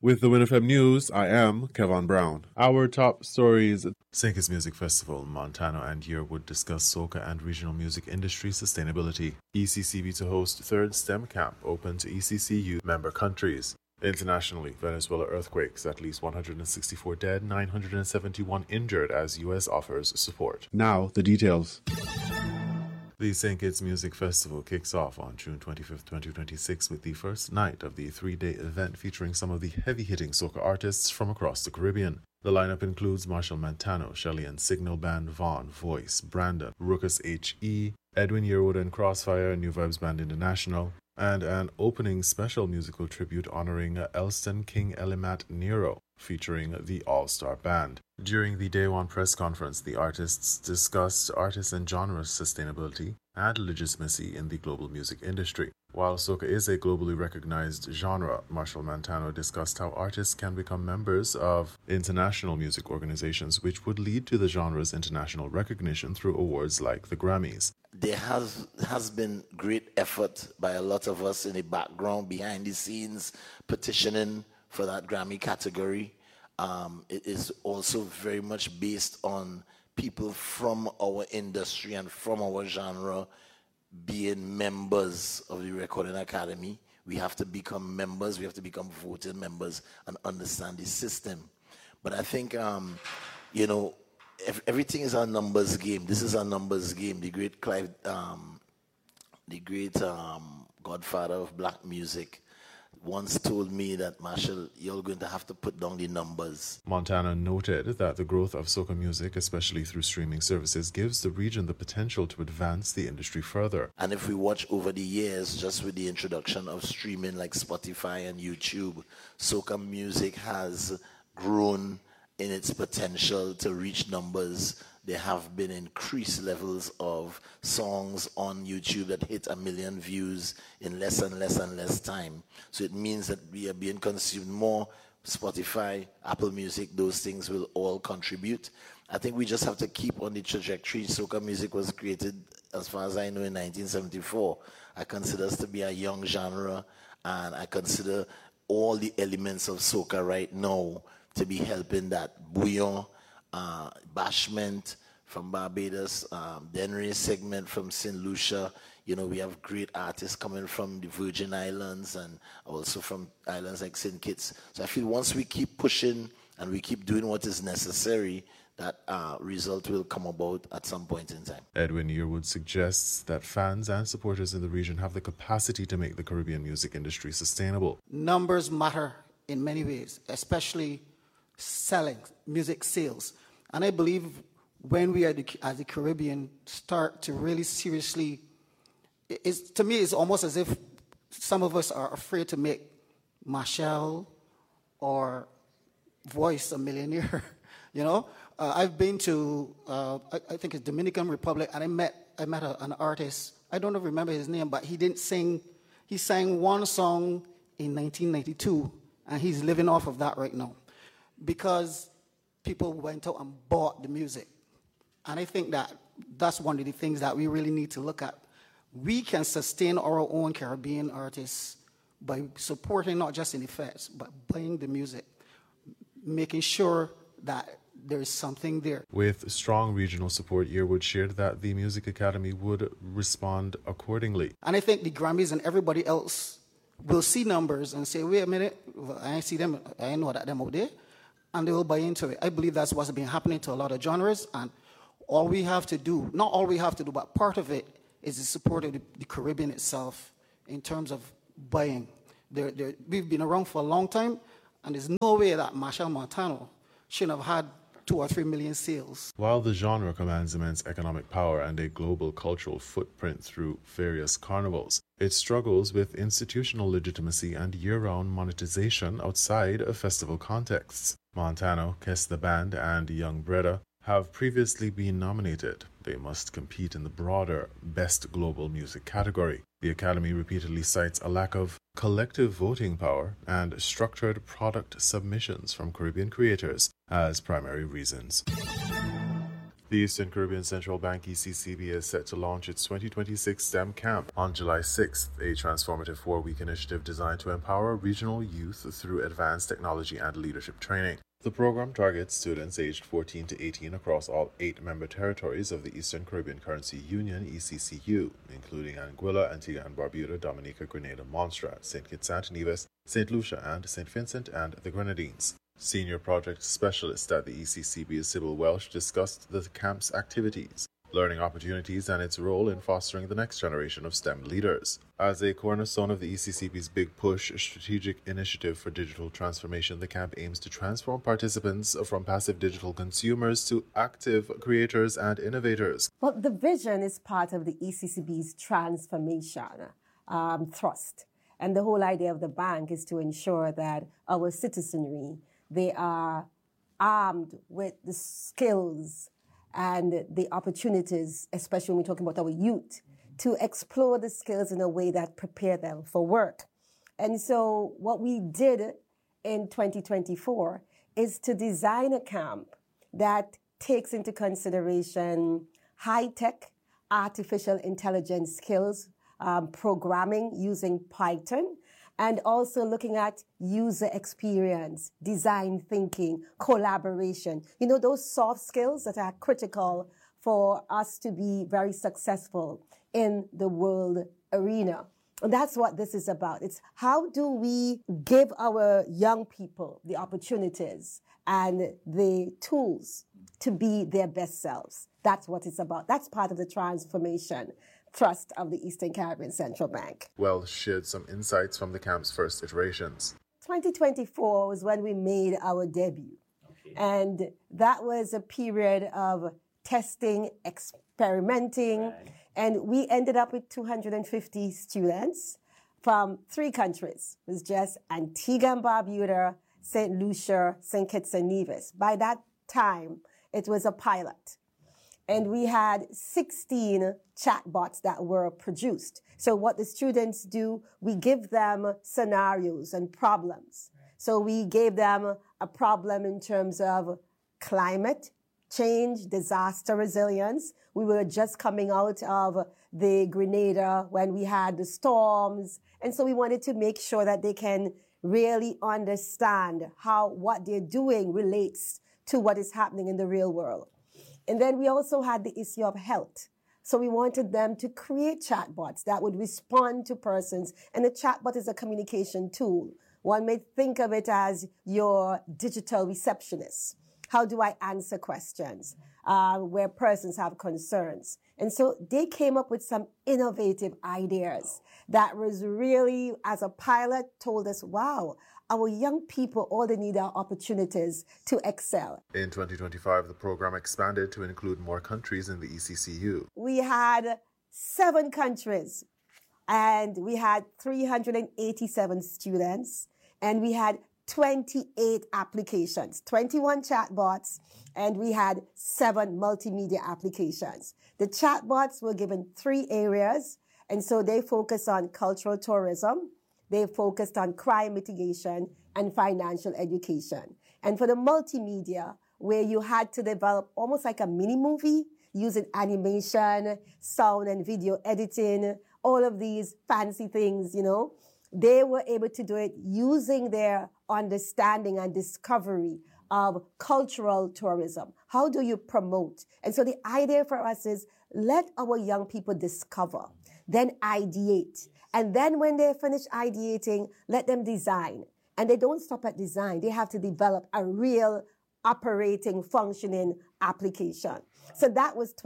With the WinFM News, I am Kevin Brown. Our top stories. St. Kitts Music Festival, Montano and Yearwood discuss soca and regional music industry sustainability. ECCB to host third STEM camp open to ECCU member countries. Internationally, Venezuela earthquakes, at least 164 dead, 971 injured as U.S. offers support. Now, the details. The St. Kitts Music Festival kicks off on June 25, 2026 with the first night of the three-day event featuring some of the heavy-hitting soca artists from across the Caribbean. The lineup includes Marshall Montano, Shelly and Signal Band, Vaughn, Voice, Brandon, Ruckus H.E., Edwin Yearwood and Crossfire, New Vibes Band International, and an opening special musical tribute honoring Elston King Elimat Nero, featuring the All-Star Band. During the Day One press conference, the artists discussed artist and genre sustainability and legitimacy in the global music industry. While soca is a globally recognized genre, Marshall Montano discussed how artists can become members of international music organizations, which would lead to the genre's international recognition through awards like the Grammys. There has been great effort by a lot of us in the background, behind the scenes, petitioning for that Grammy category. It is also very much based on people from our industry and from our genre being members of the Recording Academy. We have to become members, we have to become voting members and understand the system. But I think, everything is a numbers game. This is a numbers game. The great Clive, godfather of black music, once told me that, Marshall, you're going to have to put down the numbers. Montana noted that the growth of soca music, especially through streaming services, gives the region the potential to advance the industry further. And if we watch over the years, just with the introduction of streaming like Spotify and YouTube, soca music has grown in its potential to reach numbers. There have been increased levels of songs on YouTube that hit 1 million views in less and less and less time. So it means that we are being consumed more. Spotify, Apple Music, those things will all contribute. I think we just have to keep on the trajectory. Soca music was created, as far as I know, in 1974. I consider us to be a young genre, and I consider all the elements of soca right now to be helping that. Bouillon, Bashment from Barbados, Denry Segment from St. Lucia. We have great artists coming from the Virgin Islands and also from islands like St. Kitts. So I feel once we keep pushing and we keep doing what is necessary, that result will come about at some point in time. Edwin Yearwood suggests that fans and supporters in the region have the capacity to make the Caribbean music industry sustainable. Numbers matter in many ways, especially selling, music sales. And I believe when we as the Caribbean start to really seriously, to me it's almost as if some of us are afraid to make Marshall or Voice a millionaire. I've been to, I think it's Dominican Republic, and I met an artist. I don't remember his name, but he didn't sing. He sang one song in 1992, and he's living off of that right now, because people went out and bought the music. And I think that's one of the things that we really need to look at. We can sustain our own Caribbean artists by supporting not just in the fest, but buying the music, making sure that there is something there. With strong regional support, Yearwood shared that the Music Academy would respond accordingly. And I think the Grammys and everybody else will see numbers and say, wait a minute, I see them, I know that them out there, and they will buy into it. I believe that's what's been happening to a lot of genres, and all we have to do, not all we have to do, but part of it is the support of the Caribbean itself in terms of buying. We've been around for a long time, and there's no way that Marshall Montano shouldn't have had 2 or 3 million sales. While the genre commands immense economic power and a global cultural footprint through various carnivals, it struggles with institutional legitimacy and year-round monetization outside of festival contexts. Montano, Kiss the Band, and Young Breda have previously been nominated. They must compete in the broader Best Global Music category. The Academy repeatedly cites a lack of collective voting power and structured product submissions from Caribbean creators as primary reasons. The Eastern Caribbean Central Bank ECCB is set to launch its 2026 STEM Camp on July 6th, a transformative 4-week initiative designed to empower regional youth through advanced technology and leadership training. The program targets students aged 14 to 18 across all 8 member territories of the Eastern Caribbean Currency Union, ECCU, including Anguilla, Antigua and Barbuda, Dominica, Grenada, Montserrat, St. Kitts and Nevis, St. Lucia and St. Vincent and the Grenadines. Senior project specialist at the ECCB, Sybil Welsh, discussed the camp's activities, learning opportunities, and its role in fostering the next generation of STEM leaders. As a cornerstone of the ECCB's Big Push strategic initiative for digital transformation, the camp aims to transform participants from passive digital consumers to active creators and innovators. Well, the vision is part of the ECCB's transformation thrust. And the whole idea of the bank is to ensure that our citizenry, they are armed with the skills and the opportunities, especially when we're talking about our youth, to explore the skills in a way that prepare them for work. And so what we did in 2024 is to design a camp that takes into consideration high-tech artificial intelligence skills, programming using Python, and also looking at user experience, design thinking, collaboration. You know, those soft skills that are critical for us to be very successful in the world arena. And that's what this is about. It's how do we give our young people the opportunities and the tools to be their best selves. That's what it's about. That's part of the transformation thrust of the Eastern Caribbean Central Bank. Welsh shared some insights from the camp's first iterations. 2024 was when we made our debut. Okay. And that was a period of testing, experimenting, right. And we ended up with 250 students from 3 countries. It was just Antigua and Barbuda, St. Lucia, St. Kitts and Nevis. By that time, it was a pilot. And we had 16 chatbots that were produced. So what the students do, we give them scenarios and problems. So we gave them a problem in terms of climate change, disaster resilience. We were just coming out of the Grenada when we had the storms. And so we wanted to make sure that they can really understand how what they're doing relates to what is happening in the real world. And then we also had the issue of health. So we wanted them to create chatbots that would respond to persons. And the chatbot is a communication tool. One may think of it as your digital receptionist. How do I answer questions where persons have concerns? And so they came up with some innovative ideas that was really, as a pilot, told us, wow, our young people, all they need are opportunities to excel. In 2025, the program expanded to include more countries in the ECCU. We had 7 countries, and we had 387 students, and we had 28 applications, 21 chatbots, and we had 7 multimedia applications. The chatbots were given 3 areas, and so they focus on cultural tourism, they focused on crime mitigation and financial education. And for the multimedia, where you had to develop almost like a mini movie using animation, sound and video editing, all of these fancy things, you know, they were able to do it using their understanding and discovery of cultural tourism. How do you promote? And so the idea for us is let our young people discover, then ideate. And then when they finish ideating, let them design. And they don't stop at design. They have to develop a real operating, functioning application. So that was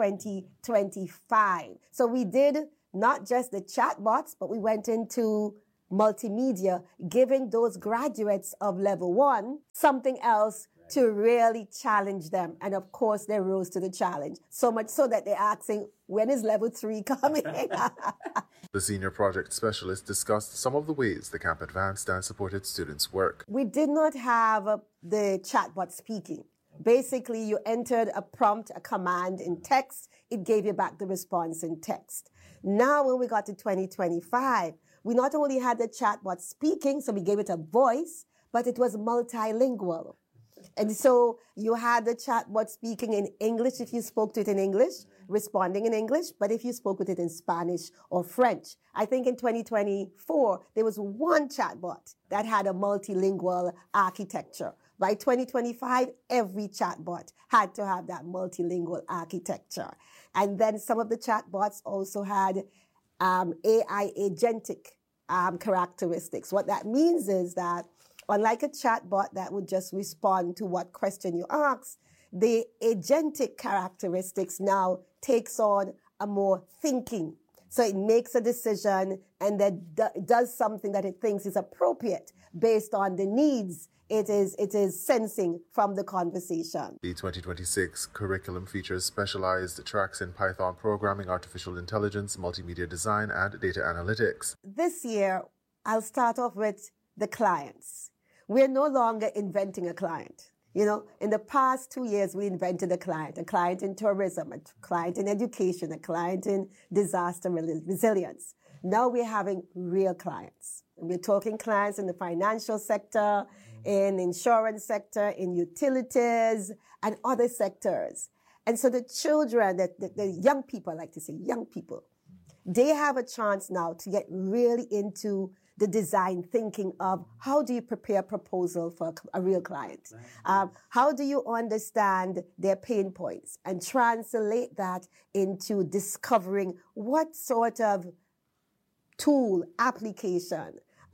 2025. So we did not just the chatbots, but we went into multimedia, giving those graduates of level 1 something else to really challenge them. And of course, they rose to the challenge, so much so that they're asking, when is level 3 coming? The senior project specialist discussed some of the ways the camp advanced and supported students' work. We did not have the chatbot speaking. Basically, you entered a prompt, a command in text. It gave you back the response in text. Now, when we got to 2025, we not only had the chatbot speaking, so we gave it a voice, but it was multilingual. And so you had the chatbot speaking in English if you spoke to it in English, responding in English, but if you spoke with it in Spanish or French. I think in 2024, there was one chatbot that had a multilingual architecture. By 2025, every chatbot had to have that multilingual architecture. And then some of the chatbots also had AI agentic characteristics. What that means is that unlike a chatbot that would just respond to what question you ask, the agentic characteristics now takes on a more thinking. So it makes a decision and then does something that it thinks is appropriate based on the needs it is sensing from the conversation. The 2026 curriculum features specialized tracks in Python programming, artificial intelligence, multimedia design, and data analytics. This year, I'll start off with the clients. We're no longer inventing a client. You know, in the past 2 years, we invented a client in tourism, a client in education, a client in disaster resilience. Now we're having real clients. We're talking clients in the financial sector, in insurance sector, in utilities, and other sectors. And so the children, the young people, I like to say young people, they have a chance now to get really into the design thinking of how do you prepare a proposal for a real client? How do you understand their pain points and translate that into discovering what sort of tool, application,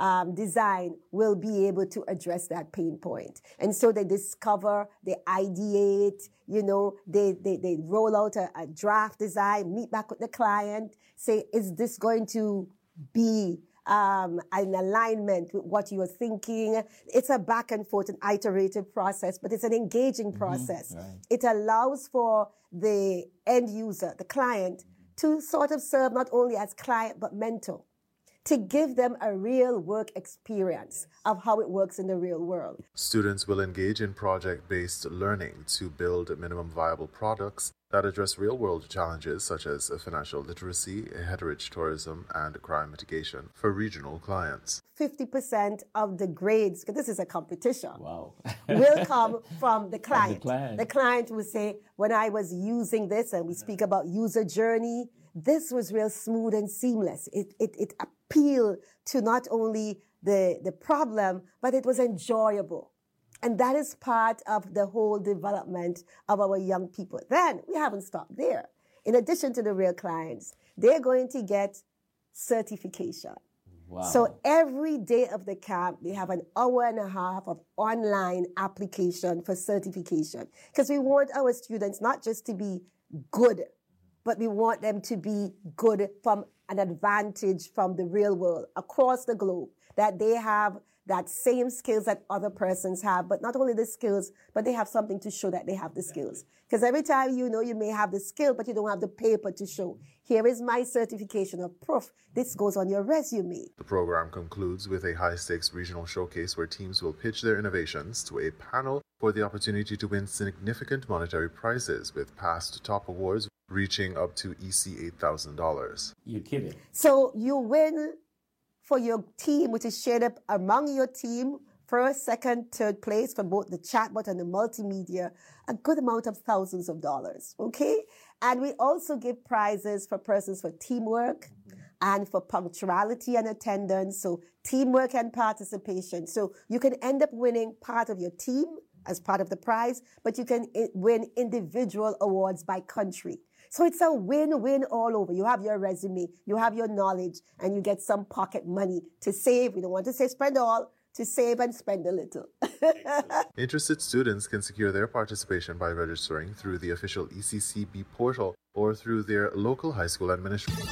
design will be able to address that pain point. And so they discover, they ideate, you know, they roll out a draft design, meet back with the client, say, is this going to be an alignment with what you are thinking? It's a back and forth, an iterative process, but it's an engaging process. Right. It allows for the end user, the client, to sort of serve not only as client, but mentor, to give them a real work experience of how it works in the real world. Students will engage in project-based learning to build minimum viable products that address real-world challenges such as financial literacy, heritage tourism, and crime mitigation for regional clients. 50% of the grades, because this is a competition, wow. will come from the client. The client will say, when I was using this, and we speak about user journey, this was real smooth and seamless. It appealed to not only the problem, but it was enjoyable. And that is part of the whole development of our young people. Then we haven't stopped there. In addition to the real clients, they're going to get certification. Wow. So every day of the camp, they have an hour and a half of online application for certification. Because we want our students not just to be good, but we want them to be good from an advantage from the real world across the globe, that they have that same skills that other persons have, but not only the skills, but they have something to show that they have the skills. Because every time you know you may have the skill, but you don't have the paper to show. Here is my certification of proof. This goes on your resume. The program concludes with a high-stakes regional showcase where teams will pitch their innovations to a panel for the opportunity to win significant monetary prizes, with past top awards reaching up to EC $8,000. You're kidding. So you win for your team, which is shared up among your team, first, second, third place for both the chatbot and the multimedia, a good amount of thousands of dollars, okay? And we also give prizes for persons for teamwork and for punctuality and attendance, so teamwork and participation. So you can end up winning part of your team as part of the prize, but you can win individual awards by country. So it's a win-win all over. You have your resume, you have your knowledge, and you get some pocket money to save. We don't want to say spend all, to save and spend a little. Interested students can secure their participation by registering through the official ECCB portal or through their local high school administration.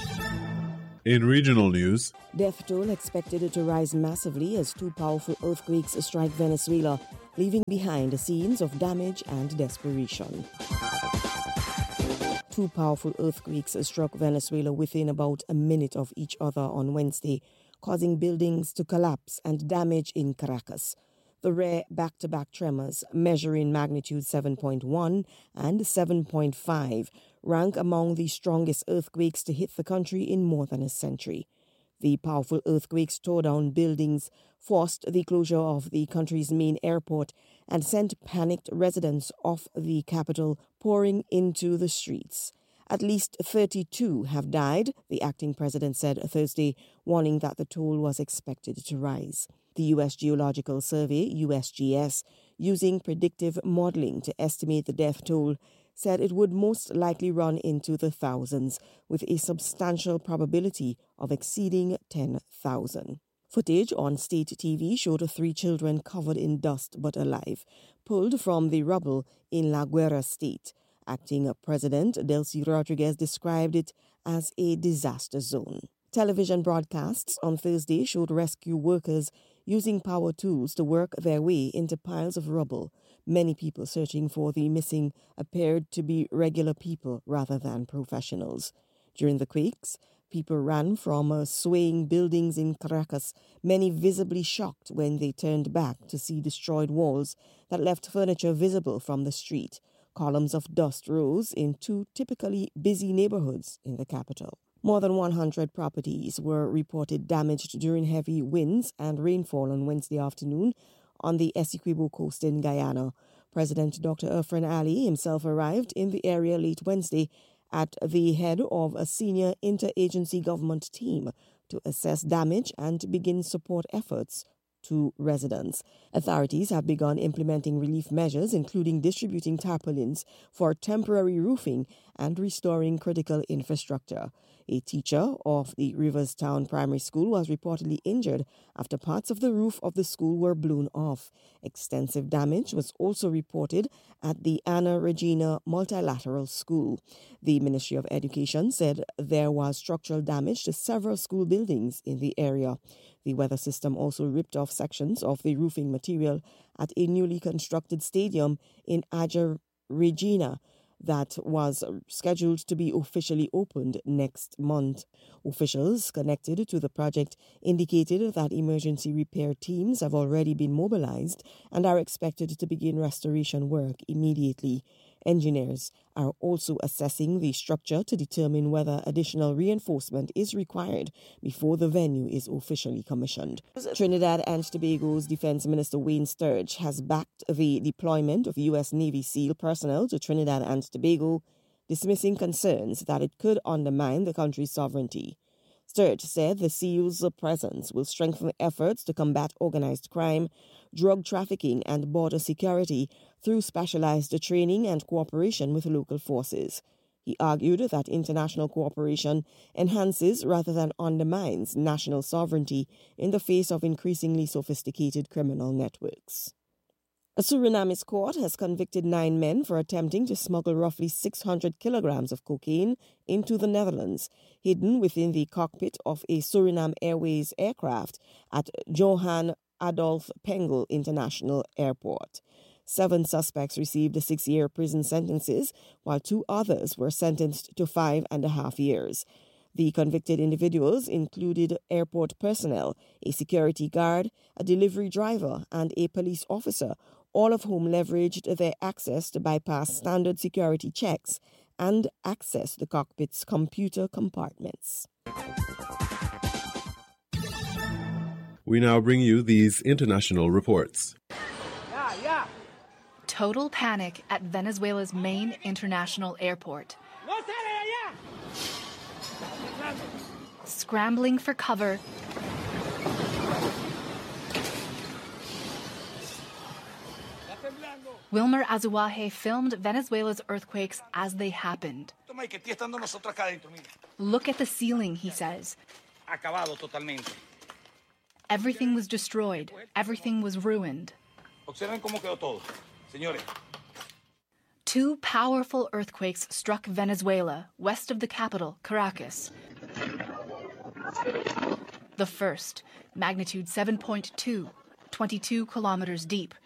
In regional news, death toll expected to rise massively as two powerful earthquakes strike Venezuela, leaving behind scenes of damage and desperation. Two powerful earthquakes struck Venezuela within about a minute of each other on Wednesday, causing buildings to collapse and damage in Caracas. The rare back-to-back tremors, measuring magnitude 7.1 and 7.5, rank among the strongest earthquakes to hit the country in more than a century. The powerful earthquakes tore down buildings, forced the closure of the country's main airport, and sent panicked residents of the capital pouring into the streets. At least 32 have died, the acting president said Thursday, warning that the toll was expected to rise. The U.S. Geological Survey, USGS, using predictive modeling to estimate the death toll, said it would most likely run into the thousands, with a substantial probability of exceeding 10,000. Footage on state TV showed 3 children covered in dust but alive, pulled from the rubble in La Guera state. Acting President Delcy Rodriguez described it as a disaster zone. Television broadcasts on Thursday showed rescue workers using power tools to work their way into piles of rubble. Many people searching for the missing appeared to be regular people rather than professionals. During the quakes, people ran from swaying buildings in Caracas, many visibly shocked when they turned back to see destroyed walls that left furniture visible from the street. Columns of dust rose in 2 typically busy neighborhoods in the capital. More than 100 properties were reported damaged during heavy winds and rainfall on Wednesday afternoon on the Essequibo coast in Guyana. President Dr. Irfan Ali himself arrived in the area late Wednesday at the head of a senior interagency government team to assess damage and begin support efforts to residents. Authorities have begun implementing relief measures, including distributing tarpaulins for temporary roofing and restoring critical infrastructure. A teacher of the Riverstown Primary School was reportedly injured after parts of the roof of the school were blown off. Extensive damage was also reported at the Anna Regina Multilateral School. The Ministry of Education said there was structural damage to several school buildings in the area. The weather system also ripped off sections of the roofing material at a newly constructed stadium in Aja Regina that was scheduled to be officially opened next month. Officials connected to the project indicated that emergency repair teams have already been mobilized and are expected to begin restoration work immediately. Engineers are also assessing the structure to determine whether additional reinforcement is required before the venue is officially commissioned. Trinidad and Tobago's Defense Minister Wayne Sturge has backed the deployment of U.S. Navy SEAL personnel to Trinidad and Tobago, dismissing concerns that it could undermine the country's sovereignty. Sturge said the SEALs' presence will strengthen efforts to combat organized crime, drug trafficking, and border security through specialized training and cooperation with local forces. He argued that international cooperation enhances rather than undermines national sovereignty in the face of increasingly sophisticated criminal networks. A Surinamese court has convicted 9 men for attempting to smuggle roughly 600 kilograms of cocaine into the Netherlands, hidden within the cockpit of a Suriname Airways aircraft at Johan Adolf Pengel International Airport. 7 suspects received 6-year prison sentences, while 2 others were sentenced to 5.5 years. The convicted individuals included airport personnel, a security guard, a delivery driver, and a police officer, all of whom leveraged their access to bypass standard security checks and access the cockpit's computer compartments. We now bring you these international reports. Total panic at Venezuela's main international airport. Scrambling for cover, Wilmer Azuaje filmed Venezuela's earthquakes as they happened. Look at the ceiling, he says. Everything was destroyed. Everything was ruined. 2 powerful earthquakes struck Venezuela, west of the capital, Caracas. The first, magnitude 7.2, 22 kilometers deep.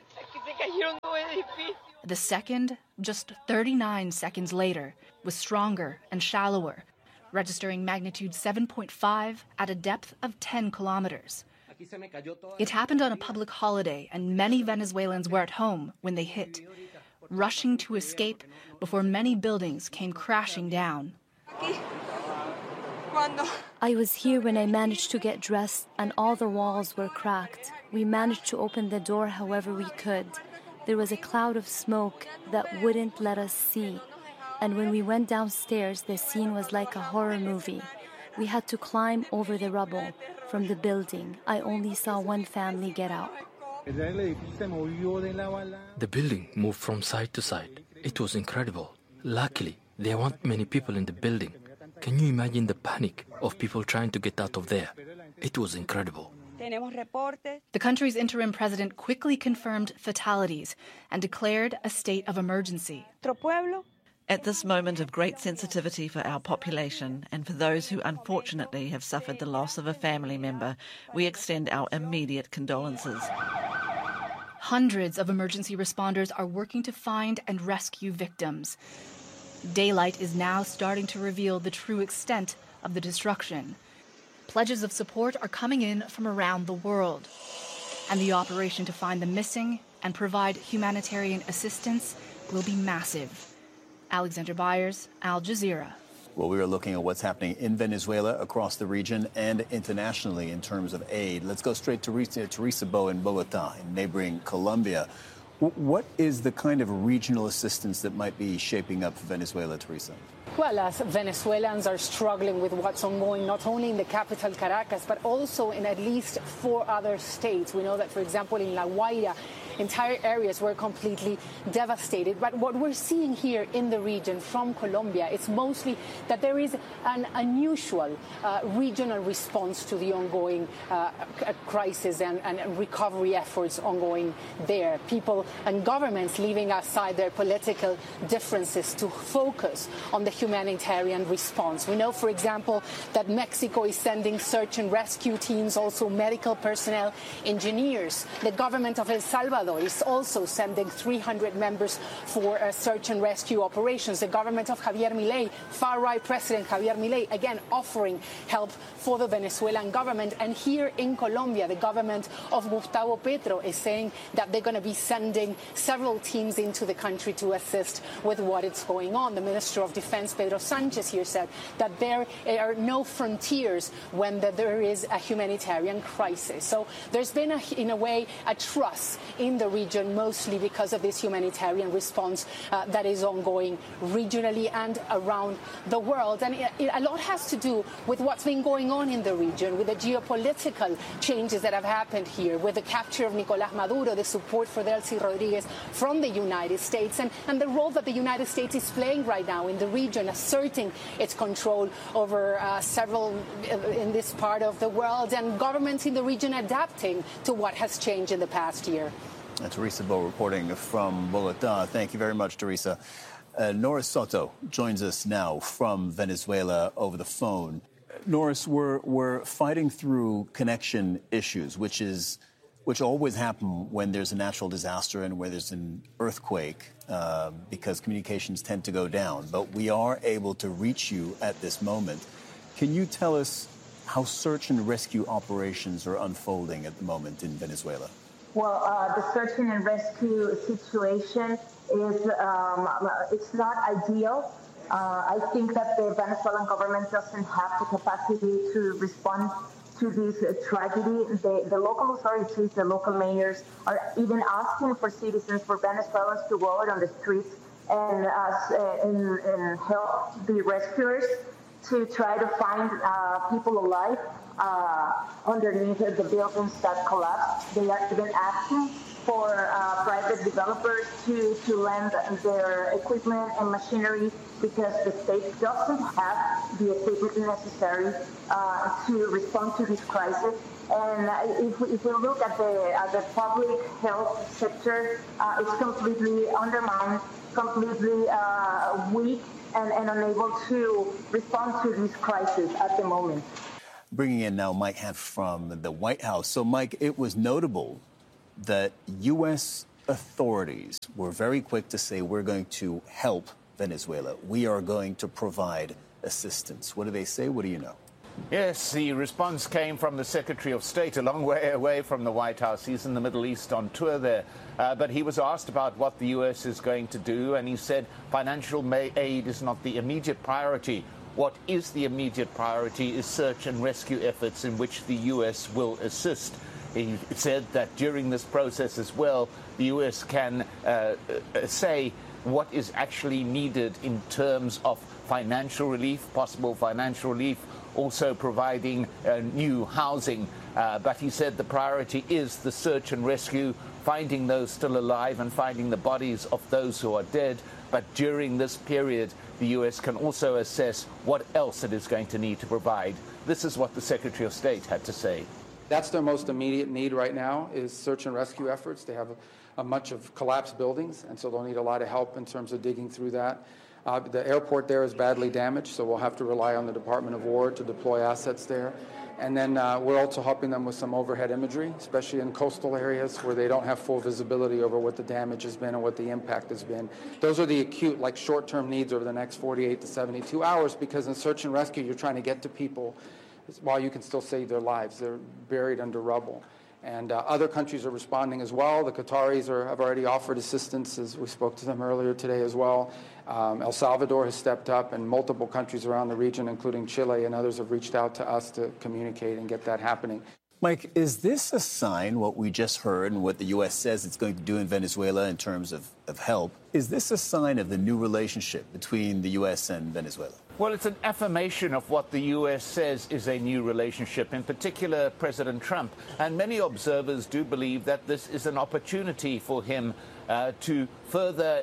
The second, just 39 seconds later, was stronger and shallower, registering magnitude 7.5 at a depth of 10 kilometers. It happened on a public holiday, and many Venezuelans were at home when they hit, rushing to escape before many buildings came crashing down. I was here when I managed to get dressed and all the walls were cracked. We managed to open the door however we could. There was a cloud of smoke that wouldn't let us see. And when we went downstairs, the scene was like a horror movie. We had to climb over the rubble from the building. I only saw one family get out. The building moved from side to side. It was incredible. Luckily, there weren't many people in the building. Can you imagine the panic of people trying to get out of there? It was incredible. The country's interim president quickly confirmed fatalities and declared a state of emergency. At this moment of great sensitivity for our population and for those who unfortunately have suffered the loss of a family member, we extend our immediate condolences. Hundreds of emergency responders are working to find and rescue victims. Daylight is now starting to reveal the true extent of the destruction. Pledges of support are coming in from around the world, and the operation to find the missing and provide humanitarian assistance will be massive. Alexander Byers, Al Jazeera. Well, we are looking at what's happening in Venezuela, across the region, and internationally in terms of aid. Let's go straight to Teresa Bo in Bogota, in neighboring Colombia. What is the kind of regional assistance that might be shaping up for Venezuela, Teresa? Well, as Venezuelans are struggling with what's ongoing, not only in the capital, Caracas, but also in at least 4 other states. We know that, for example, in La Guaira, entire areas were completely devastated. But what we're seeing here in the region from Colombia, it's mostly that there is an unusual regional response to the ongoing crisis and recovery efforts ongoing there. People and governments leaving aside their political differences to focus on the humanitarian response. We know, for example, that Mexico is sending search and rescue teams, also medical personnel, engineers. The government of El Salvador is also sending 300 members for search and rescue operations. The government of Javier Milei, far-right President Javier Milei, again offering help for the Venezuelan government. And here in Colombia, the government of Gustavo Petro is saying that they're going to be sending several teams into the country to assist with what is going on. The Minister of Defense, Pedro Sanchez, here said that there are no frontiers when there is a humanitarian crisis. So there's been, in a way, a trust in the region, mostly because of this humanitarian response that is ongoing regionally and around the world. And a lot has to do with what's been going on in the region, with the geopolitical changes that have happened here, with the capture of Nicolás Maduro, the support for Delcy Rodriguez from the United States, and the role that the United States is playing right now in the region, asserting its control over several in this part of the world, and governments in the region adapting to what has changed in the past year. Teresa Bo reporting from Bogota. Thank you very much, Teresa. Norris Soto joins us now from Venezuela over the phone. Norris, we're fighting through connection issues, which always happen when there's a natural disaster and where there's an earthquake, because communications tend to go down. But we are able to reach you at this moment. Can you tell us how search and rescue operations are unfolding at the moment in Venezuela? Well, the search and rescue situation is it's not ideal. I think that the Venezuelan government doesn't have the capacity to respond to this tragedy. The local authorities, the local mayors are even asking for citizens, for Venezuelans to go out on the streets and help the rescuers to try to find people alive underneath the buildings that collapsed. They are even asking for private developers to lend their equipment and machinery, because the state doesn't have the equipment necessary to respond to this crisis. And if we look at the public health sector, it's completely undermined, completely weak, and unable to respond to this crisis at the moment. Bringing in now Mike Hunt from the White House. So, Mike, it was notable that U.S. authorities were very quick to say, we're going to help Venezuela. We are going to provide assistance. What do they say? What do you know? Yes, the response came from the Secretary of State, a long way away from the White House. He's in the Middle East on tour there. But he was asked about what the U.S. is going to do, and he said financial aid is not the immediate priority. what is the immediate priority is search and rescue efforts in which the U.S. will assist. He said that during this process as well, the U.S. can say what is actually needed in terms of financial relief, possible financial relief, also providing new housing. But he said the priority is the search and rescue, finding those still alive and finding the bodies of those who are dead. But during this period, the U.S. can also assess what else it is going to need to provide. This is what the Secretary of State had to say. That's their most immediate need right now is search and rescue efforts. They have a much of collapsed buildings, and so they'll need a lot of help in terms of digging through that. The airport there is badly damaged, so we'll have to rely on the Department of War to deploy assets there. And then we're also helping them with some overhead imagery, especially in coastal areas where they don't have full visibility over what the damage has been and what the impact has been. Those are the acute, like short-term needs over the next 48 to 72 hours, because in search and rescue, you're trying to get to people while you can still save their lives. They're buried under rubble. And other countries are responding as well. The Qataris have already offered assistance, as we spoke to them earlier today as well. El Salvador has stepped up, and multiple countries around the region, including Chile and others, have reached out to us to communicate and get that happening. Mike, is this a sign, what we just heard and what the U.S. says it's going to do in Venezuela in terms of help, is this a sign of the new relationship between the U.S. and Venezuela? Well, it's an affirmation of what the U.S. says is a new relationship, in particular President Trump. And many observers do believe that this is an opportunity for him to further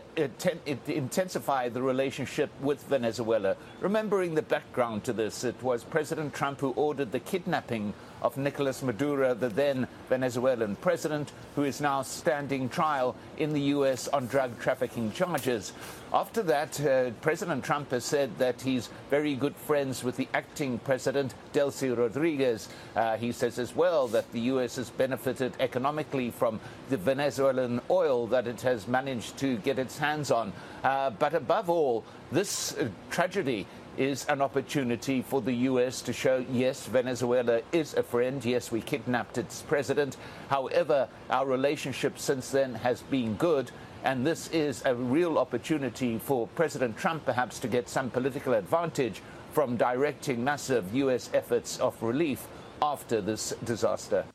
intensify the relationship with Venezuela. Remembering the background to this, it was President Trump who ordered the kidnapping of Nicolas Maduro, the then Venezuelan president, who is now standing trial in the U.S. on drug trafficking charges. After that, President Trump has said that he's very good friends with the acting president, Delcy Rodriguez. He says as well that the U.S. has benefited economically from the Venezuelan oil that it has managed to get its hands on. But above all, this tragedy is an opportunity for the U.S. to show, yes, Venezuela is a friend. Yes, we kidnapped its president. However, our relationship since then has been good. And this is a real opportunity for President Trump perhaps to get some political advantage from directing massive U.S. efforts of relief after this disaster.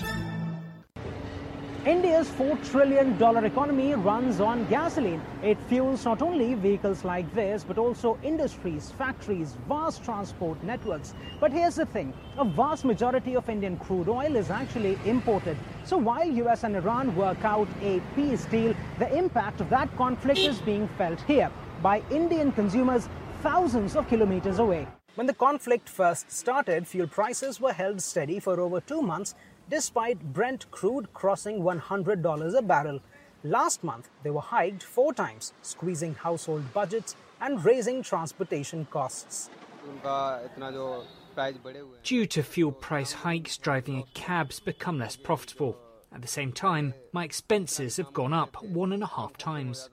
India's $4 trillion economy runs on gasoline. It fuels not only vehicles like this, but also industries, factories, vast transport networks. But here's the thing, a vast majority of Indian crude oil is actually imported. So while US and Iran work out a peace deal, the impact of that conflict is being felt here by Indian consumers thousands of kilometers away. When the conflict first started, fuel prices were held steady for over 2 months, despite Brent crude crossing $100 a barrel. Last month, they were hiked 4 times, squeezing household budgets and raising transportation costs. Due to fuel price hikes, driving a cab's become less profitable. At the same time, my expenses have gone up 1.5 times.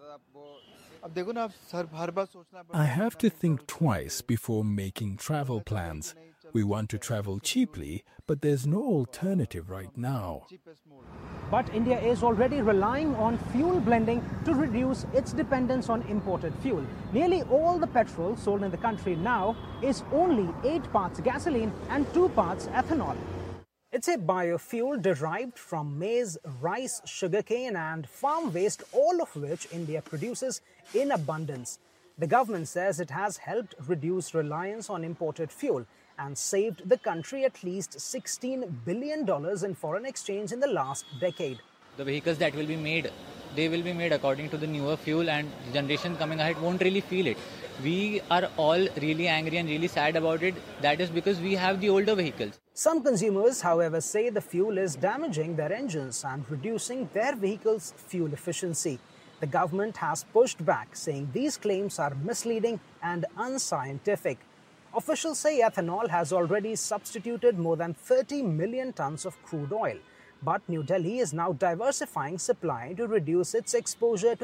I have to think twice before making travel plans. We want to travel cheaply, but there's no alternative right now. But India is already relying on fuel blending to reduce its dependence on imported fuel. Nearly all the petrol sold in the country now is only 8 parts gasoline and 2 parts ethanol. It's a biofuel derived from maize, rice, sugarcane and farm waste, all of which India produces in abundance. The government says it has helped reduce reliance on imported fuel and saved the country at least $16 billion in foreign exchange in the last decade. The vehicles that will be made, they will be made according to the newer fuel, and the generation coming ahead won't really feel it. We are all really angry and really sad about it. That is because we have the older vehicles. Some consumers, however, say the fuel is damaging their engines and reducing their vehicles' fuel efficiency. The government has pushed back, saying these claims are misleading and unscientific. Officials say ethanol has already substituted more than 30 million tons of crude oil. But New Delhi is now diversifying supply to reduce its exposure to